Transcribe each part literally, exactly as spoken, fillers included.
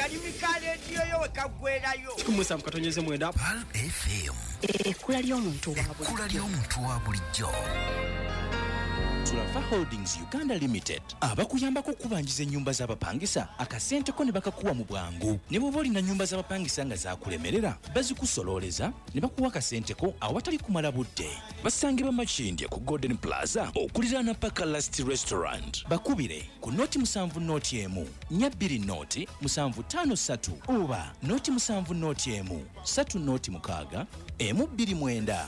kalimi ka radio yo kagwerayo kumusa mukatonyeze mwenda Pal F M ekkula ly'omuntu wa bulijjo ekkula ly'omuntu wa bulijjo. Zulafa Holdings Uganda Limited abakuyambako okubanjiza ennyumba z'abapangisa akasenteko ne bakakuwa mu bwangu. Ne bw'oba olina nnyumba z'abapangisa nga zaakulemerera bazikusololeza ne bakuwa akasenteko awatali kumala budde. Basangibwa Makindye ku Golden Plaza okuliraana Paka Last Restaurant. Bakubire ku noti musanvu noti emu nnya bbiri noti musanvu ttaano ssatu oba noti musanvu noti emu ssatu noti mukaaga emu bbiri mwenda.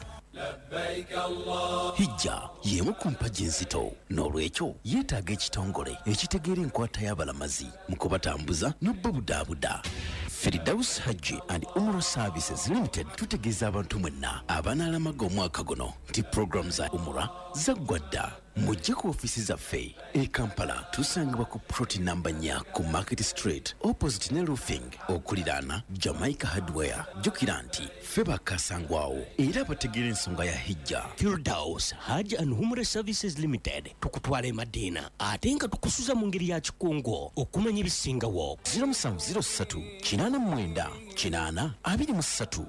Hijja yemu ku mpagi enzito n'olwekyo yeetaaga ekitongole ekitegeera enkwata y'abalamazi mu kubatambuza n'obbabudaabuda. Firdaus Hajji and Umrah Services Limited tutegeeza abantu mwenna abanaalamaga omwaka guno nti program za Umrah zaggwa dda. Mujje ku ofisi zaffe e Kampala tusangibwa ku ploti namba nnya ku Market Street opposite ne roofing okuliraana Jamaica Hardware. Jjukira nti ffe bakasangwawo era bategeera ensonga ya hijja. Firdaus Hajji and Umrah Services Limited tukutwala e Madina ate nga tukusuza mu ngeri ya kikungo okumanya ebisingawo. zero seven zero three kinaana mwenda kinaana abiri mu ssatu.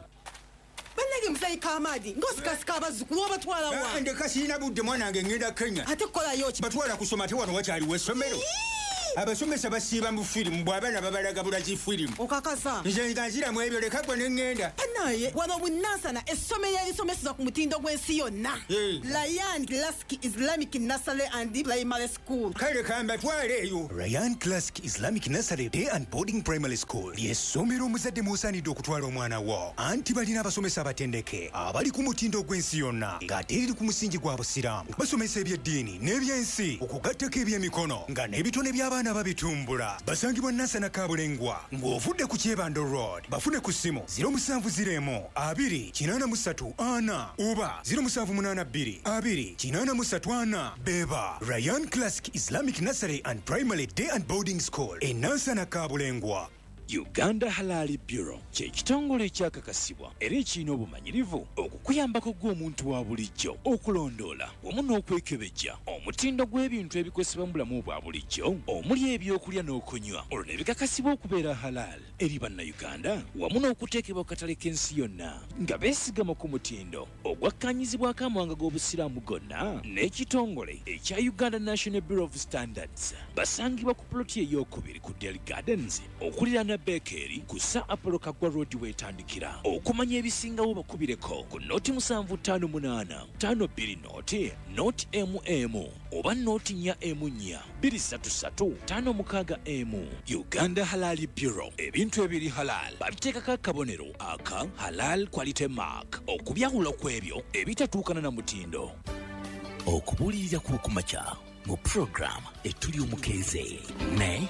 Banage mzai kamadi ngosikasika abazukulu obatwala wa ndeka sina budde mwanange ngenda Kenya ate kola yoki batwala kusoma te wano wakyali w'essomero. Abasomesa basiiba mu firimu bw'abaana babalaga bulaki firimu. Okakasa nze nziramu ebyo leka gwe ne ŋŋenda. Naye wano bunansana essomero erisomeseza ku mutindo gw'ensi yonna. Ryan Classic Islamic Nursery and Primary School. Kale kambatwale eyo. Ryan Classic Islamic Nursery Day and Boarding Primary School ly'essomero omuzadde musaanidde okutwala omwana wo. Anti balina abasomesa abatendeke abali ku mutindo gw'ensi yonna ng'ate eriri ku musingi gwa busiraamu. Basomesa eby'eddiini n'ebyensi okugattako eby'emikono nga n'ebitone by'abaana babitumbula. Basangibwa Nansana Kabulengwa ng'ovudde ku Kyebando Road. Bafune ku ssimu zero seven zero emu abiri kinaana mu ssatu ana oba zero seven munaana bbiri abiri kinaana mu ssatu ana. Beba Ryan Classic Islamic Nursery and Primary Day and Boarding School e Nansana Kabulengwa. Uganda Halal Bureau kye kitongole ekyakakasibwa era ekirina obumanyirivu okukuyambako gw'omuntu wa bulijjo okulondoola wamu n'okwekebejja omutindo gw'ebintu ebikozesebwa mu bulamu bwa bulijjo omuli ebyokulya n'okunywa olwo ne bikakasibwa okubeera halal eri bannayuganda wamu n'okuteekebwa ku katale k'ensi yonna nga beesigama ku mutindo ogwakkaanyizibwako amawanga g'obusiraamu gonna n'ekitongole ekya Uganda National Bureau of Standards. Basangibwa ku ploti ey'okubiri ku Delhi Gardens okuliraana Bekeri kusa Apollo Kagwa Road wetandikira. Okumanya ebisingawo bakubireko ku noti musanvu ttaano munaana ttaano bbiri noti noti emu emu oba noti nnya emu nnya bbiri ssatu ssatu ttaano mukaaga emu. Uganda Halal Bureau ebintu ebiri halal babiteekako akabonero aka halal quality mark okubyawula kw'ebyo ebitatuukana na mutindo. Okubuulirira kw'okumakya mu program etuli omukeeze ne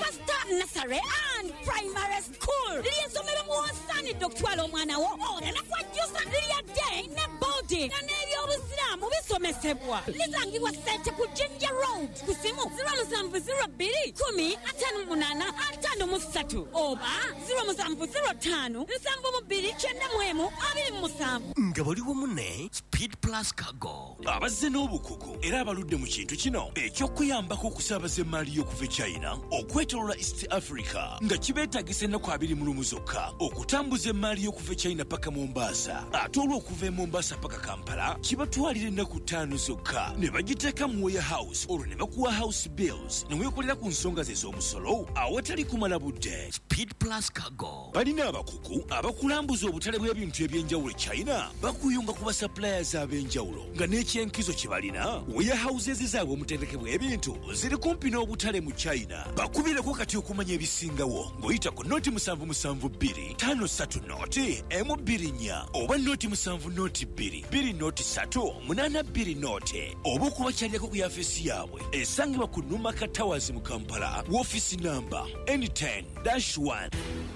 Nursery and Primary School. Ly'essomero muwosaanidde okutwala omwana wo oleme kwajjusa lya day ne boarding nga n'ebyobusiraamu bisomesebwa. Lisangibwa Ssente ku Jinja Road ku simu zero seven zero bbiri kumi ataano munaana ataano mu ssatu oba zero seven zero ttaano nsanvu mu bbiri kyenda mu emu abiri mu musanvu. Nga baliwo munne Speed Plus Cargo abazze n'obukugu era abaludde mu kintu kino eky'okuyambako okusaabaza emmaali y'okuva e China okwetoloola East Africa nga kibeetagisa ennaku abiri mu lumu zokka okutambuza emmaali y'okuva e China paka Mombasa ate olw'okuva e Mombasa paka Kampala kibatwalira ennaku ttaano zokka ne bagiteeka mu warehouse olwo ne bakuwa house bills ne weekolera ku nsonga ze z'omusolo awatali kumala budde. Speed Plus Cargo balina abakugu abakulambuza obutale bw'ebintu eby'enjawulo e China bakuyunga ku basuppliers ab'enjawulo nga n'ekyenkizo kye balina warehouses zaabwe omutendeke bw'ebintu ziri kumpi n'obutale mu China. Bakubireko kati okumanya ebisingawo ng'oyita ku noti musanvu musanvu bbiri ttaano ssatu noti emu bbiri nnya oba noti musanvu noti bbiri bbiri noti ssatu munaana bbiri noti oba okubakyalirako ku yafeesi yaabwe esangibwa ku Numaka Towers mu Kampala woofiisi namba N ten dash one.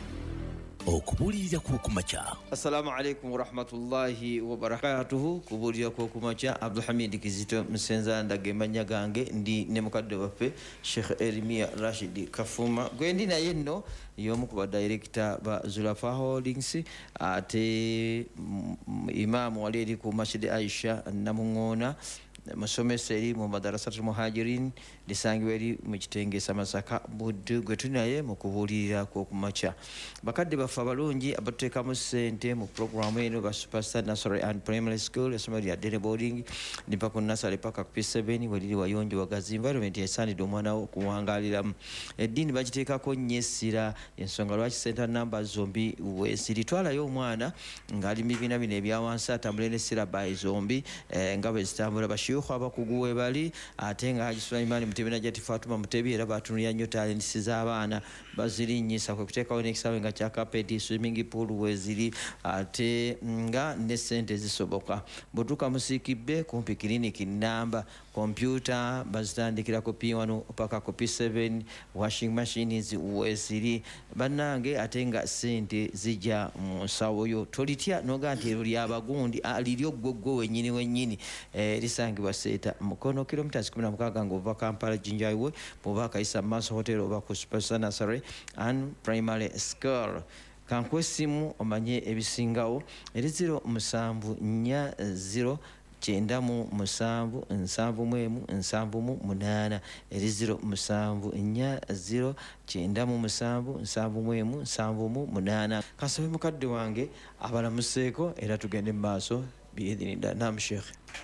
Okubuulirira kw'okumakya. Assalamu alaikum warahmatullahi wabarakatuhu. Kubuulirira kw'okumakya Abdulhamid Kizito Musenza ndagemanya gange ndi ne mukadde waffe Sheikh Erimia Rashid Kafuma gwendi naye nno y'omu ku badirector ba Zulafa Holdings ate imaamu wali eri ku Masjid Aisha Namuŋŋoona musomesa eri mu madarasatul muhajirin lisangibwa eri mu kitengesa Masaka Buddu gwe tuli naye mu kubuulirira kw'okumakya. Bakadde baffe abalungi abatuteekamu ssente mu puroguramu eno ba Superstar Nursery and Primary School essomero lya Day Boarding liva ku nursery paka ku P seven we liri wayonjo wagazi environment esaanidde omwana wo okuwangaaliramu. Eddiini bagiteekako nnyo essira ensonga lwaki center number zombi weesiri twalayo omwana ng'ali mu bibiina bino ebya wansi atambule n'essira by zombi eh, nga bwe zitambula bashiyuhu abakugu we bali ate nga Haji Sulaiman Mutebi na Jati Fatuma Mutebi era batunulira nnyo talents z'abaana bazirinnyisa kwe kuteekawo n'ekisaawe nga kya kapeti swimming pool weeziri ate nga ne ssente zisoboka. Bw'otuuka mu Siikibbe kumpi kiriniki namba kompyuta bazitandikirako P one paka ku P seven washing machines weeziri bannange ate nga ssente zijja mu nsawo yo tolitya noga nti ero lyabagundi liryo ggwe wennyini wennyini eh, lisangibwa seeta mukono kilometers kumi na mukaaga ng'ova Kampala Jinja Highway bw'oba akayisa Maso Hotel oba ku Superstar Nursery and Primary School. Kankwe essimu omanye ebisingawo eri zero musanvu nnya zero kyenda mu musanvu nsanvu mu emu nsanvu mu munaana eri zero musanvu nnya zero kyenda mu musanvu nsanvu mu emu nsanvu mu munaana. Kasabe mukadde wange abalamuseeko era tugende mu maaso biidhinillah. Naam Sheikh.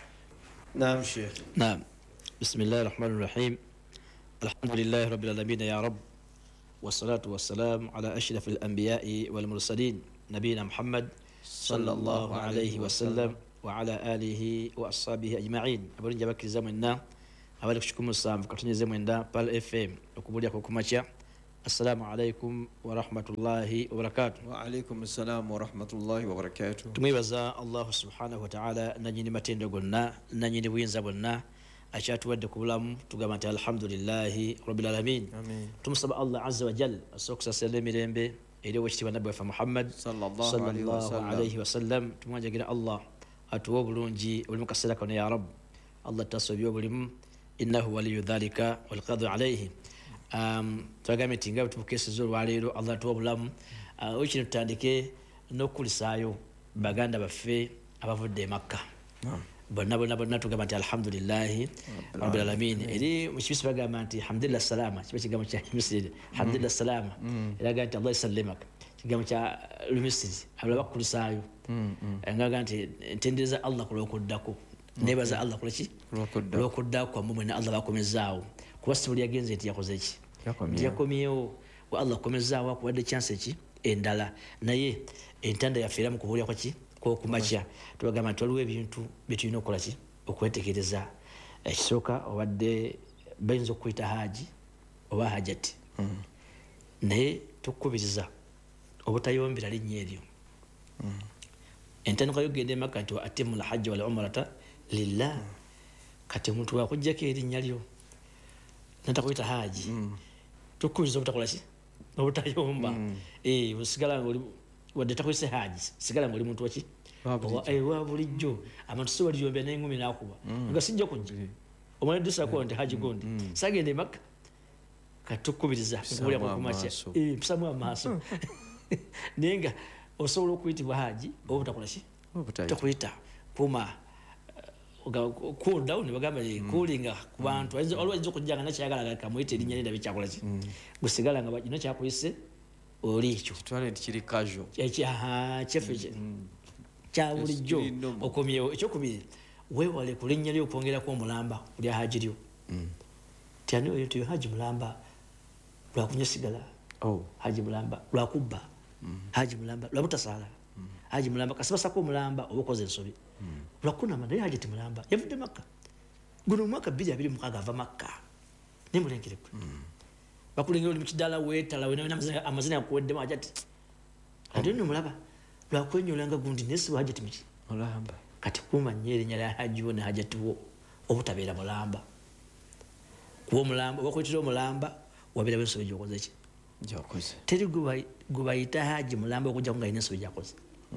Naam Sheikh. Naam. Bismillahir Rahmanir Rahim. Alhamdulillahi Rabbil Alamin ya Rabb. Wassalatu wassalamu ala ashrafil anbiya'i wal mursalin nabiyina Muhammad sallallahu alayhi wa sallam wa ala alihi wa ashabihi ajma'in. Abulungi abakkiriza mwenna abali ku kikumi musanvu katunyeze mwenda Pal F M okubulya ko kumakya. Assalamu alaikum wa rahmatullahi wa barakatuh. Wa alaikum assalam wa rahmatullahi wa barakatuh. Tumwebaza Allah subhanahu wa ta'ala nanyini matendo gonna nanyini buyinza bonna akyatuwadde ku bulamu tugamba nti alhamdulillahi rabbil alamin. Tumusaba Allah azza wa jalla asokusasira emirembe eri owekitiibwa nabbi waffe Muhammad sallallahu alayhi wa sallam. Tumwanjagira Allah atuwa obulungi oli mu kaseera kano ya Rabb. Allah tasobya obulimu innahu waliyu dhalika walqadiru alayhi. Um, twagambye nti nga tubukeseza olwaleero Allah atuwa obulamu ekino uh, tutandike n'okulisaayo baganda baffe abavudde e Makka bonna bonna bonna tugamba nti alhamdulillahi rabbil alamin. Eri mu kibisi bagamba nti alhamdulillah salama kiba kigambo kya Misiri alhamdulillah salama era gamba nti Allah yasallimak kigambo kya Misiri abala bakulisaayo ngaga nti ntendereza Allah kulwokuddako nebaza Allah kulaki kulwokuddako kwamwe mwena Allah bakomezaawo kuba sibuli yagenze nti yakoze ki yakomyewo wa Allah akomezaawo akuwadde chance ki endala naye entanda yafiira mu kubulya kwaki kwokumakya. Tubagamba nti waliwo ebintu byetulina okukola ki okwetegereza. Ekisooka obadde bayinza okuyita haji oba hajati naye tukubiriza obutayombera linnya eryo. Entandikwa yogenda e Makka nti wa atimmu lhajja wal umrata lillah. Kati omuntu wakuggyako erinnya lyo natakuyita haji tukubiriza obutakola ki obutayomba. Eh, osigala ng'oli wadde takuyise haji sigala ng'oli muntu waki wa bulijjo abantu si waliyombya n'eŋŋumi n'akuba nga sijja kujja omwana disako nti haji gundi sagenda e Makka. Kati tukubiriza okubulya kwakumakya mpisamu amaaso naye nga osobola okuyitibwa haji oba obutakola ki takuyita kuma cool down bagamba cooling ku bantu waliwo ayinza okujja nga nakyayagala kamuyita erinnya lenda bekyakola ki gusigala nga kino kyakuyise oli ekyo kitwale nti kiri casual kyefe kya bulijjo okomyewo. Ekyokubiri weewale ku linnya lyo okwongerako omulamba kulya haji lyo ti ani oyo nti haji mulamba lwakunywa sigala haji mulamba lwakubba haji mulamba lwabutasaala haji mulamba kasibasako omulamba oba okoze ensobi lwakunama naye haji timulamba yavudde Makka guno omwaka bbiri abiri mukaaga ava Makka naye mulengere gwe bakulengera oli mu kidaala weetala wena amazina yakuweddemu hajati ate nno mulaba lwakwenyolanga gundi naye si hajati miki mulamba. Kati kuuma nnyo erinnya lya haji wo ne hajati wo obutabeera mulamba kuba omulamba oba kuyitira omulamba wabeerawo ensobi gyokoze ki gyokoze. Teri gwe bayita haji mulamba okujjaku nga alina ensobi gyakoze.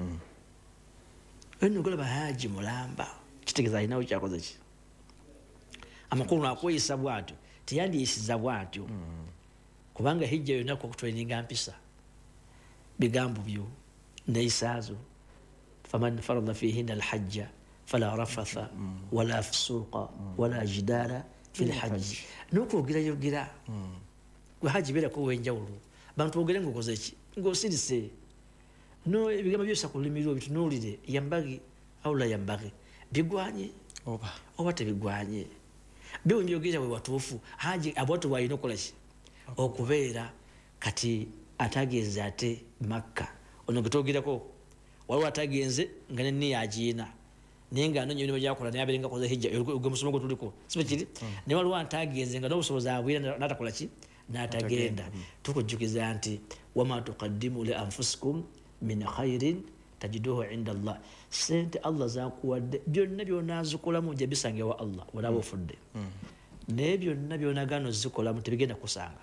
Eno golaba haji mulamba kitegeeza alinawo kyakoze ki amakulu akweyisa bwatyo teyandiyisiza bwatyo kubanga hijja yonna kwakutweninga mpisa bigambo byo neisaazo. faman farada fihinna alhajja fala rafatha wala fusuqa wala jidala fil hajji n'okwogera yogera gwe hajji beerako ow'enjawulo bantu ogere ng'okoze ki ng'osirise no ebigambo byose ku lulimi lwo bitunuulire yambagi awula yambagi bigwanye oba oba tebigwanye byonjogera we watuufu hajji abwatu bwalina okukola ki okubeera kati atagenze ate makka ono getwogerako waliwo atagenze nga nenniya agiina naye nga anoonya emirimu gyakola naye abeerenga koze hijja gwe musomo gwe tuliko sibe kiri naye waliwo atagenze nga n'obusobozi abwira n'atakola ki n'atagenda tukujjukiza nti wama tuqaddimu li anfusikum min khairin tajiduhu inda Allah sente Allah zakuwadde byonna by'onaazikolamu gye bisange wa Allah walaaba ofudde naye byonna by'onagaana ozikolamu tebigenda kusanga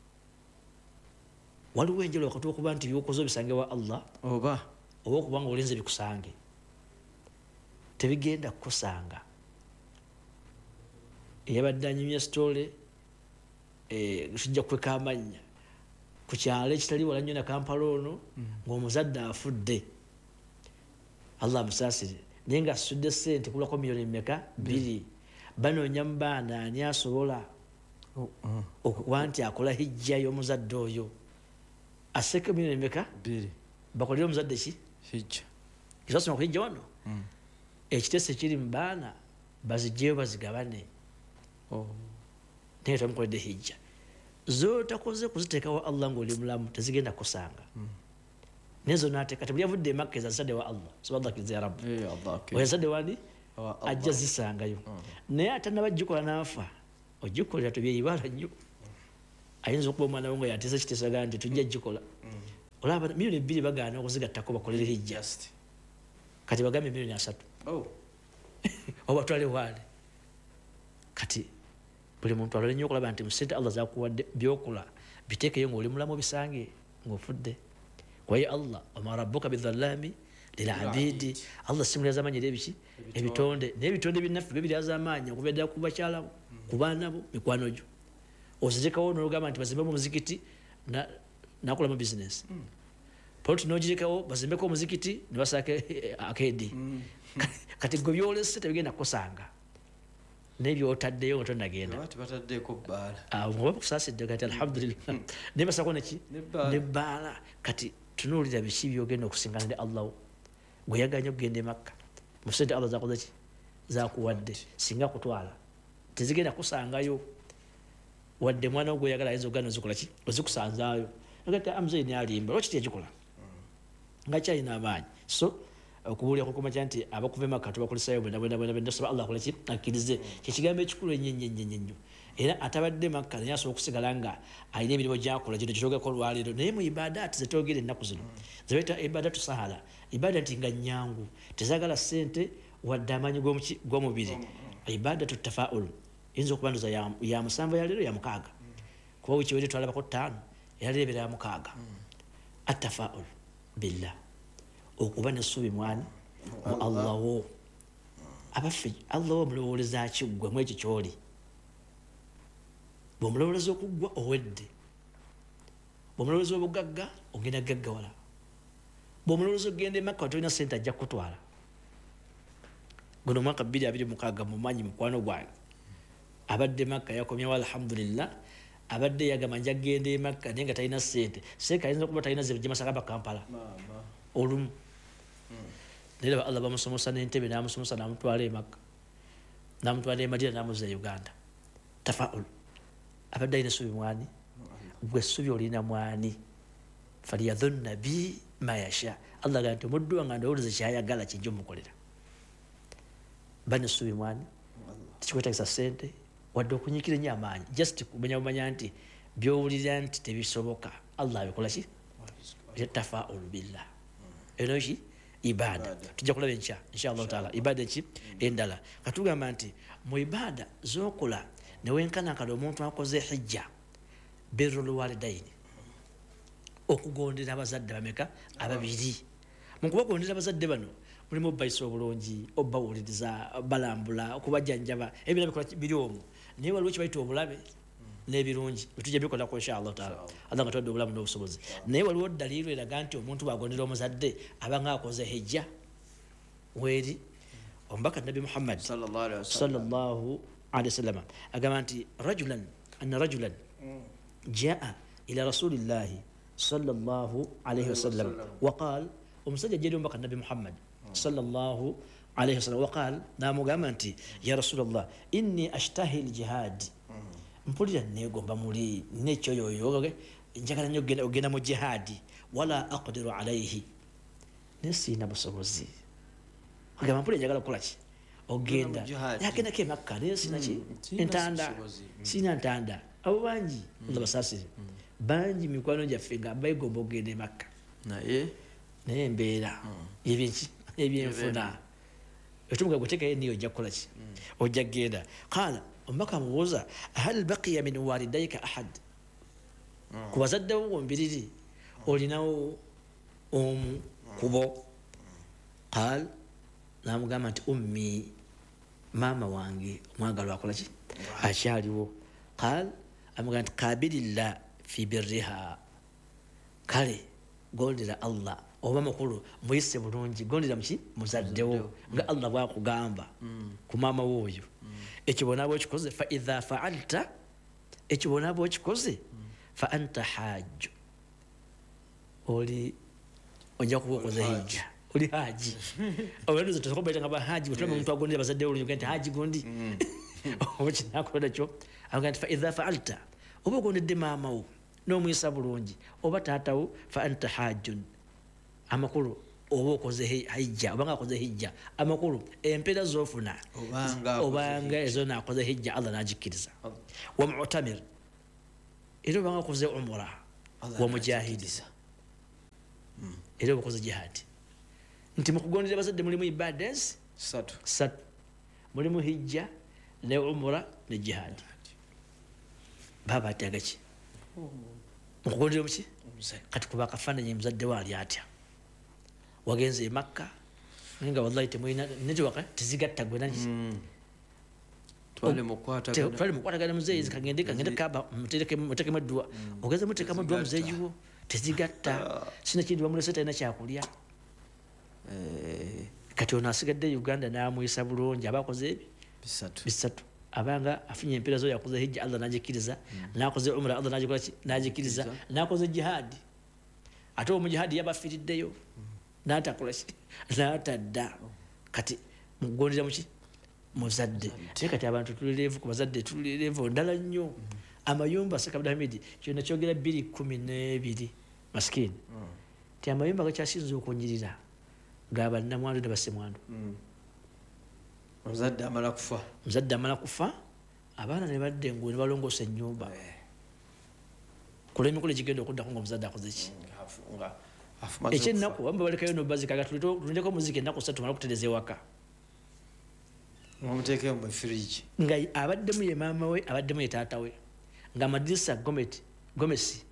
waliwo enjala wakati okuba nti byokoze bisange wa Allah oba oba okuba nga olinze bikusange tebigenda kukusanga eyabadde anyumya sitole kijja kweka amannya ku kyalo ekitali wala nnyo na Kampala ono ng'omuzadde afudde Allah amusaasire naye ng'asudde ssente kulako miliyoni mmeka bbiri banoonya mu baana ani asobola okuba nti akola hijja y'omuzadde oyo aseke miliyoni mmeka bbiri bakolere omuzadde ki hijja kisasoma ku hijja wano ekiteeso ekiri mu baana bazigyeyo bazigabane naye tamukoledde hijja zotakoze kuziteekawo Allah ng'oli mulamu tezigenda kusanga naye zonaateeka tebuli avudde emakka ezazadde wa Allah subhanahu ya rabbi oyazadde wani ajja zisangayo naye ate nabagikola n'afa ogikolera tebyeyibaala nnyo ayinza okuba omwana we nga yateesa ekiteeso agamba nti tujja gikola olaba miliyoni ebbiri bagaana okuzigattako bakolere hijja kati bagambe miliyoni asatu obatwale waale kati buli muntu alole nnyo okulaba nti musente Allah zakuwadde byokola biteekeyo ng'oli mulamu bisange ng'ofudde kwaye Allah wama rabbuka bidhallami lilabidi Allah simulaza amanyira ebiki ebitonde naye ebitonde binnaffe bibiraza amaanyi okuva ddala ku bakyala ku baana bo mikwano gyo ozirekawo n'ogamba nti bazimbemu omuzikiti nakolamu bizinesi poloti n'ogirekawo bazimbeko omuzikiti ne basaaka akeedi kati gwe byolese tebigenda kusanga n'ebyotaddeyo nga tonagenda bataddeeko bbaala oba kusaasidde kati alhamdulillah naye basako neki nebbaala kati tunuulira biki byogenda okusingana ne Allah gwe yaganya okugenda e Makka mu sente Allah zakoze ki zakuwadde singa kutwala tezigenda kusangayo wadde mwana gwe yagala ayinza okugana ozikola ki ozikusanzaayo agati amuzeyi alimba lwaki teyagikola nga kyalina amaanyi so okubuulira kukumakya nti abakuva emakka tubakolesayo bwenabwenabwenabwendasaba Allah akola ki akkirize kyekigambo ekikulu ennyo ennyo ennyo ennyo era atabadde makka naye asobola okusigala nga alina emirimu gyakola gino gyetwogako olwaleero naye mu ibadaati zetwogera ennaku zino zebaita ibadatu sahala ibada nti nga nnyangu tezaagala ssente wadde amaanyi g'omubiri ibadatu tafaul eyinza okuba ndoza ya musanvu yaleero ya mukaaga kuba wikiwere twalabako ttaano eyaleero ebeera ya mukaaga atafaul billah okuba nessuubi mwani mu Allah wo abaffe Allah wo mulowoleza kiggwe mu ekyo kyoli bw'omulowoleza okuggwa owedde bw'omulowoleza obugagga ogenda gaggawala bw'omulowoleza okugenda e Makka tolina ssente ajja kutwala guno omwaka bbiri abiri mukaaga mumanyi mukwano gwange abadde Makka yakomyawo alhamdulillah abadde yagamba nja kugenda e Makka naye nga talina ssente seeka ayinza okuba talina zebigimasaka ba Kampala olumu naye laba Allah bamusomosa n'entebe n'amusomosa n'amutwala e Makka n'amutwala e Madina n'amuzza e Uganda tafaul abadde alina essuubi mwani gwe essuubi olina mwani faliyadhunna bi ma yasha Allah agamba nti omuddu wange ndowoleze kyayagala kijja omukolera bane essuubi mwani tekikwetagisa ssente wadde okunyikira ennyo amaanyi just kumanya bumanya nti byowulira nti tebisoboka Allah abikola ki tafaul billah eno ki ibada tujja kulaba enkya inshallah taala ibada ki endala katugamba nti mu ibada zokola newenkanankana omuntu akoze hijja birrul walidaini okugondera abazadde bameka ababiri mukubagondera abazadde bano mulimu obbayisa obulungi obbawuliriza balambula okubajjanjaba ebira bikola biri omwo naye waliwo kibayita obulabe n'ebirungi betujja bikolako inshallah taala Allah nga tuwadde obulamu n'obusobozi naye waliwo daliiru eraga nti omuntu bwagondera omuzadde abanga akoze hijja weri omubaka nabi Muhammad sallallahu alayhi wasallam agamba nti rajulan anna rajulan jaa ila rasulillahi sallallahu alayhi wasallam waqal omusajja jeri ombaka nabi muhammad sallallahu alayhi wasallam waqal namugamba nti ya rasulallah inni ashtahi ljihad mpulira negomba muli nekyoyoyo njagala nyo ogenda mu jihadi wala aqdiru alayhi nesina busobozi agamba mpulira njagala kukolaki ogenda yagenda ke makka nesina ki entanda sina ntanda abo bangi nga basasire bangi mikwano gyaffe nga bayigomba ogenda makka naye naye embeera ebyenki ebyenfuna etumuga gutekayo niyo ojja kukolaki ojja kgenda qala omubaka amubuuza hal baqiya min walidayka ahad ku bazaddewo bombiriri olinawo omu kubo qal namugamba nti ummi maama wange omwagalwa akolaki akyaliwo qal amugamba nti kabilillah fi birriha kale gondera allah oba mukulu muyise bulungi gondera muki muzaddewo nga allah bwakugamba ku maama wooyo ekibona bwekikoze fa idha faalta ekibona bwekikoze fa anta hajju oli ojja kuba okoze hijja oli haji obanduza tokobaita nga bahaji bwetulaba omuntu agondera bazaddewo olungi nti haji gundi oba kinakola kyo avuga nti fa idha faalta oba ogondedde maamawo n'omuyisa bulungi oba taatawo fa anta hajjun amakulu oba okoze hijja obanga akoze hijja amakulu empeera zofuna obanga ezo nakoze hijja allah nagikkiriza wa mu'tamir era obanga akoze umura wa mujahidi era obakoze jihadi nti mukugondera bazadde mulimu ibadas satu satu mulimu hijja ne umura ne jihadi baba atagaki mukugondera muki kati kuba akafaananyi muzadde waali atya wagenze makka nga wallahi temulina netiwaka tezigatta gwe nagi twale mukwatagana twale mukwatagana muzeeyi kagende kagende kaba muteekemu edduwa ogeze muteekamu edduwa muzeeyiwo tezigatta sina kindi bamulese talina kyakulya kati ono asigadde uganda namuyisa bulungi abakoze ebi bisatu abanga afunye empeera zo yakoze hijja allah nagikkiriza nakoze umra allah nagikkiriza nakoze jihadi ate omujihadi yabafiriddeyo natakolaki natadda kati mugondera muki muzadde naye kati abantu tulireevu ku bazadde tulireevu ndala nnyo amayumba seka abdulhamidi kyonna kyogera bbiri kumi n'ebiri masikini ti amayumba gakyasinza okunyirira ng'abannamwandu ne bassemwandu omuzadde amala kufa omuzadde amala kufa abaana ne badda engulu ne balongoosa ennyumba kola emikolo egigenda okuddako nga omuzadde akoze ki ekyennaku bamba balekayo nobazikaga tulindeko omuzika ennaku satu tumala okutereza ewaka omuteekeo mu firiji nga abaddemu ye maama we abaddemu ye taata we nga madirisa gomesi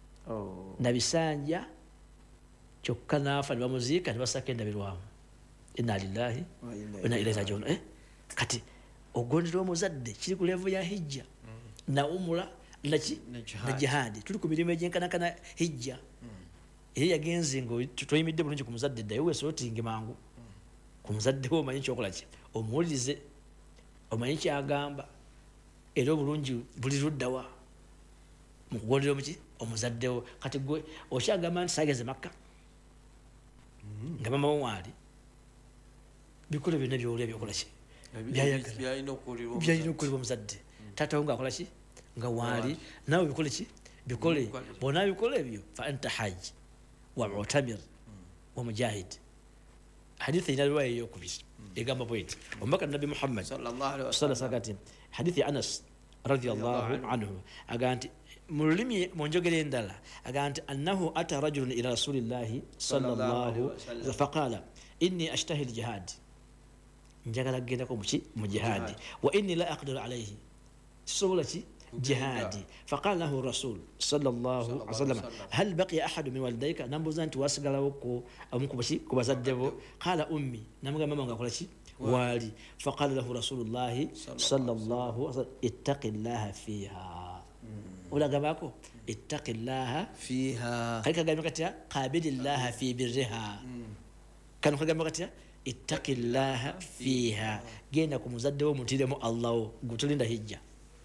nabisanja kyokka naafa ne bamuziika ne basaka endabirwamu inna lillahi ina ilaihi rajiun kati ogondera omuzadde kiri ku levu ya hijja na umula naki na jihadi tuli ku mirimu egyenkanakana hijja era yagenze nga toyimidde bulungi ku muzadde ddayo weesobola otinge mangu ku muzadde wo omanyi kyokola ki omuwulirize omanyi kyagamba era obulungi buli luddawa mu kugondera omuki omuzaddewo kati gwe okyagamba nti saageze makka nga mama wo waali bikolo byonna byowulira byokola ki byayagala byalina okukolebwa omuzadde taatawo ngaakola ki nga waali naawe bikole ki bikole bona bikola ebyo fa anta haji wa mu'tamir wa mujahid hadithi ina riwaya eyokubiri egamba bweti omubaka nabi muhammad sallallahu alaihi wasallam hadithi anas radiyallahu anhu aga nti mu lulimi mu njogera endala aga nti annahu ata rajulun ila rasulillahi sallallahu faqala inni ashtahi ljihad njagala kgendako muki mu jihadi wa inni la aqdiru alayhi sisobola ki jihadi faqala lahu rasul sallallahu alaihi wasallam hal baqiya ahadu min walidayka nambuza nti wasigalawo ko amukubashi ku bazaddebo qala ummi namugamba mama ngakola ki wali faqala lahu rasulullahi sallallahu alaihi wasallam ittaqillaha fiha ulagabako ittaqillaha fiha kali kagamba katya qabilillaha fi birriha kanu kagamba katya ittaqillaha fiha genda ku muzadde wo mutiremu allah gutulinda hijja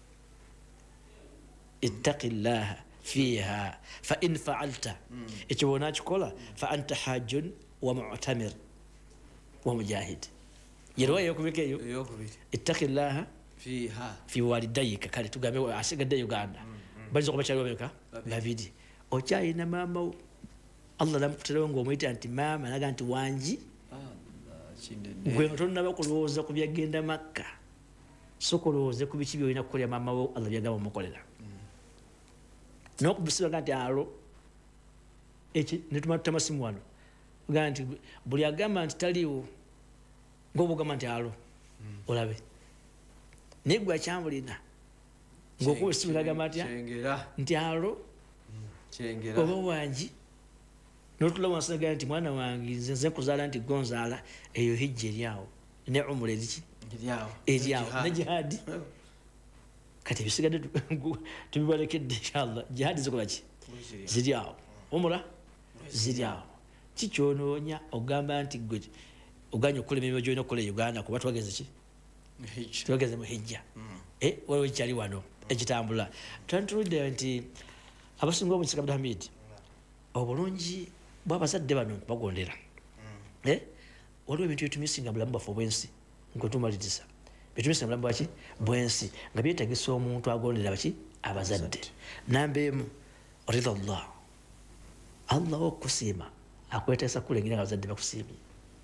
ittaqillaha fiha fa in fa'alta ekyo bona kikola fa anta hajjun wa mu'tamir wa mujahid yerwa yokubika eyo ittaqillaha fiha fi walidayika kale tugambe asigadde Uganda balizo kuba kyali wabeka babidi okyayina mama wo Allah namukuterawo ng'omuyita nti maama naga nti wanji gwe tonnaba kulowooza ku byagenda Makka so kulowooze ku biki byolina kukolera maama wo Allah byagamba omukolera n'okubisibaga nti alo eki netuma tutama simu wano gaa nti buli agamba nti taliwo ng'obugamba nti alo olabe naye gwe akyambulina ng'okuba esimu nagamba atya nti alo oba wanji n'otula wansi nagaa nti mwana wange nze nze kuzaala nti gonzaala eyo hijja eryawo ne umura eriki eryawo ne jihadi kati ebisigadde tubibalekedde inshallah jihadi zikola ki ziri awo umura ziri awo kikyonoonya ogamba nti gwe oganya okukola emirimu gyolina okukola e Uganda kuba twageze ki twageze mu hijja waliwo ekyali wano ekitambula tantuludde nti abasinga obukisa Abdul Hamid obulungi bw'abazadde bano bagondera waliwo ebintu byetumisinga bulamu bwaffe obwensi nkotumaliriza byetumisinga bulamu bwaki bwensi nga byetagisa omuntu agondera baki abazadde namba emu ridha Allah Allah okusiima akwetesa kulengera abazadde bakusiimye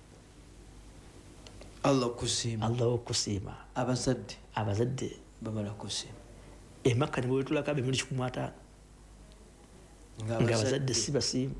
Allah okusiima Allah okusiima abazadde abazadde bamala kusiima emakka ne bwetulako abemuli kikumi ataano nga abazadde si basiimu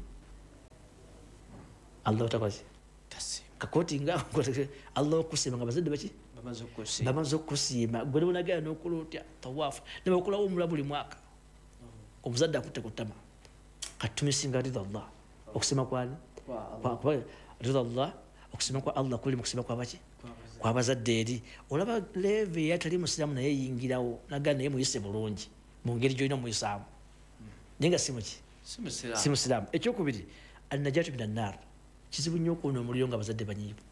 Allah otakoze kakoti nga Allah okusiima nga abazadde baki bamaze okusiima gwe nebonagala n'okola otya tawaafu nebakolawo omula buli mwaka omuzadde akutte ku ttama kati tumisinga ridha Allah okusiima kwani ridha Allah okusiima kwa Allah kuli mu kusiima kwabaki kwabazadde eri olaba leve yatali musiraamu naye yingirawo nagaa naye muyise bulungi mu ngeri gyolina muyisaamu naye nga simuki si musiraamu ekyokubiri alnajatu min annar kizibu nnyo okuwona omuliro nga abazadde banyiivu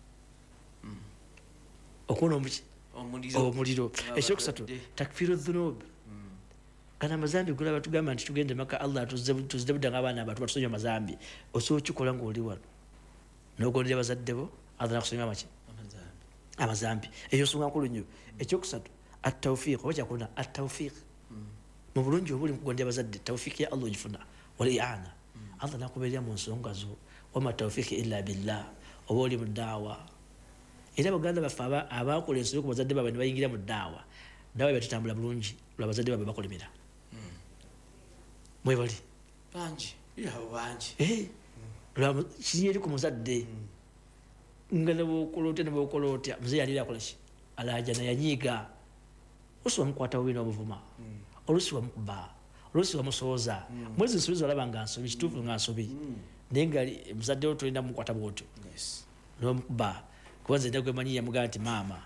okuwona omuki omuliro ekyokusatu takfiru dhunub kana amazambi gulaba tugamba nti tugende maka Allah tuzze budda ng'abaana abato batusonyiwa amazambi osobola okikola ng'oli wano n'ogondera abazadde bo Allah nakusonyiwa amaki amazambi eyo nsonga nkulu nnyo ekyokusatu attawfiq oba kyakulina attawfiq mu bulungi obuli mu kugondera abazadde tawfiiki ya Allah ogifuna wal i'ana Allah nakubeerera mu nsonga zo wama tawfiiki illa billah oba oli mu ddaawa era baganda baffe abakola ensonga ku bazadde baabwe ne bayingira mu ddaawa daawa batutambula bulungi lwa bazadde baabwe bakolemera mwebali bangi bangi kiri eri ku muzadde nga nebwokola otya nebwokola otya muzeeyi alira akola ki alaajana yanyiiga olusi wamukwata bubi n'obuvuma olusi wamukuba olusi wamusooza mwezi nsobi zolaba nga nsobi kituufu nga nsobi naye nga muzadde wo tolina mukwata bwotyo n'omukuba kuba nze ndagwe manyi yamugamba nti maama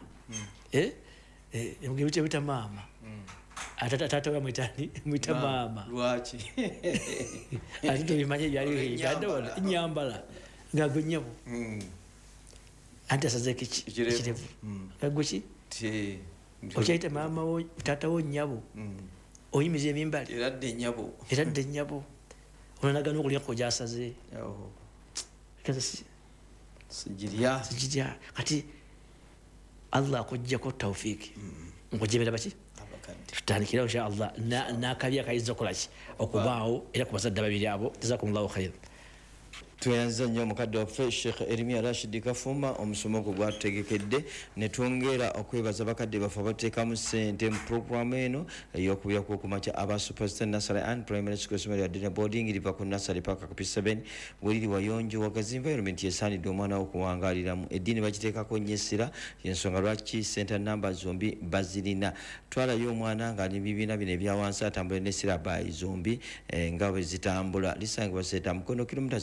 ebyo bita maama taata we amwitani mwita maama lwaki ate tobimanye ebyaliwo nyambala nga gwe nnyabo anti asazeeko ekirevu gagwe ki okyayita maama wo taata wo nnyabo oyimiriza emimbali eradde ennyabo eradde ennyabo onanagana okulyako gyasaze sigirya sigirya kati Allah akuggyako tawfiiki nkujemera baki tutandikira insha Allah n'akabi akayinza okolaki okubaawo era ku bazadde babiri abo jazakumullahu khair tweyanziza nnyo omukadde waffe Sheikh Erimia Rashid Kafuma omusomo gwe gwatutegekedde ne twongera okwebaza bakadde baffe abateekamu ssente mu puroguramu eno ey'okubira kw'okumakya aba Superstar Nursery and Primary School Essomero lya Dina Boarding liva ku nursery paka ku P seven bwe liri wayonjo wagazi environment yesaanidde omwana wo okuwangaaliramu eddiini bagiteekako nnyo essira y'ensonga lwaki center number zombi bazirina twalayo omwana nga n'ebibiina bino ebya wansi atambula n'essira bayi zombi nga bwe zitambula lisangibwa seeta mukono kilomita kikumi na mukaaga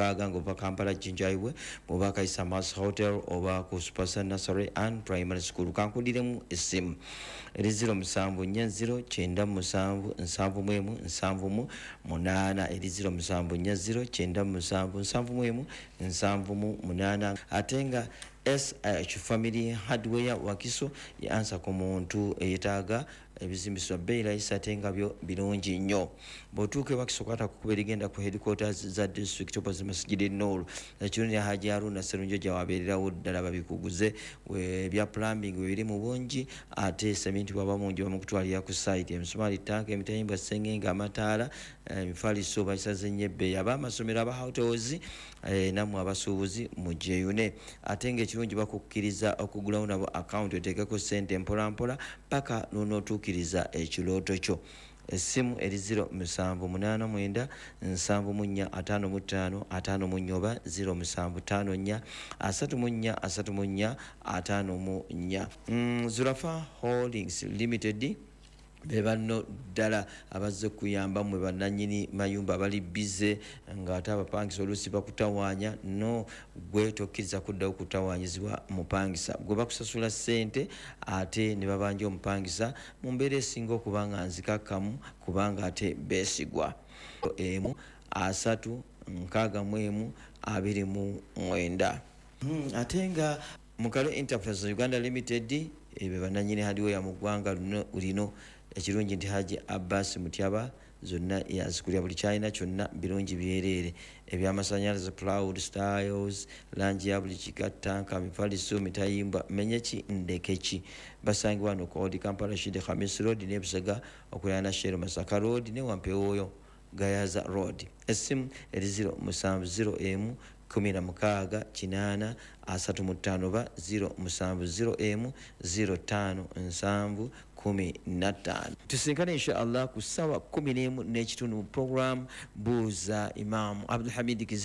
mukaaga ng'ova Kampala Jinjaiwe bw'oba kayisa Mass Hotel oba ku Superstar Nursery and Primary School kankudiremu essimu eri ziro musanvu nnya ziro kyenda musanvu nsanvu mu emu nsanvu mu munaana eri ziro musanvu nnya ziro kyenda musanvu nsanvu mu emu nsanvu mu munaana ate nga S H Family Hardware Wakiso yansa ku muntu eyetaaga ebizimbisibwa bbeeyi layisi ate nga byo birungi nnyo bw'otuuka ewakiso kwata kukuba erigenda ku headquarters za district opposite Masjid Noor ekirungi Haji Haruna Sserunjo gyawabeererawo ddala babikuguze ebya plumbing biri mu bungi ate sementi bwaba mungi bamukutwalira ku site emisumaali tanka emitayimbwa sengenge amataala emifaliso bakisaze nnyo ebbeeyi ab'amasomero aba hotels nammwe abasuubuzi mujeyune ate ng'ekirungi bakukkiriza okugulawo nabo account oteekeko sente mpolampola paka n'onootuukiriza ekirooto kyo essimu eri ziro musanvu munaana mwenda nsanvu mu nnya ataano mu ttaano ataano mu nnya oba ziro musanvu ttaano nnya asatu mu nnya asatu mu nnya ataano mu nnya Zulafa Holdings Limited be banno ddala abazze kuyamba mwe bannannyini mayumba abali bize ng'ate abapangisa oluusi bakutawaanya no gwe tokkiriza kuddawo kutawaanyizibwa mupangisa gwe bakusasula ssente ate ne babanja omupangisa mu mbeera esinga okuba nga nzikakkamu kubanga ate beesigwa emu asatu nkaaga mu emu abiri mu mwenda ate nga Mukalo Enterprise Uganda Limited ebe bannannyini hardware mu ggwanga lino ekirungi nti Haji Abbas Mutyaba zonna yazikulya buli kyalina kyonna birungi byereere ebyamasanyalaze Proud Styles langi ya buli kigattanka mifaliso mitayimbwa menyeki ndekeki basangibwa wano ku Old Kampala Shide Khamis Road ne Busega okulana Shero Masaka Road ne Wampeoyo Gayaza Road essimu eri ziro musanvu ziro emu kumi na mukaaga kinaana asatu mu ttaano ba ziro musanvu ziro emu ziro ttaano nsanvu kumi na ttaano tusinkane insha Allah ku ssaawa kumi n'emu n'ekitundu mu program buuza Imam Abdul Hamid Kizito